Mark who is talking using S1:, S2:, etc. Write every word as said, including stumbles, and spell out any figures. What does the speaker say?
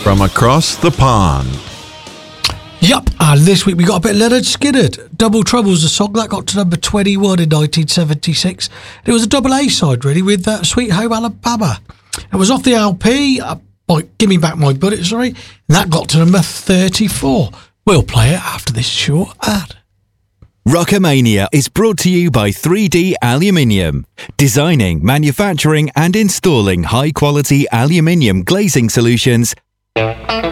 S1: from across the pond.
S2: Yup, and this week we got a bit of Leonard Skinner. Double Trouble's a song that got to number twenty-one in nineteen seventy-six. It was a double A side, really, with uh, Sweet Home Alabama. It was off the L P, uh, by Give Me Back My Bullet, sorry, and that got to number thirty-four. We'll play it after this short ad.
S3: Rockamania is brought to you by three D Aluminium. Designing, manufacturing and installing high-quality aluminium glazing solutions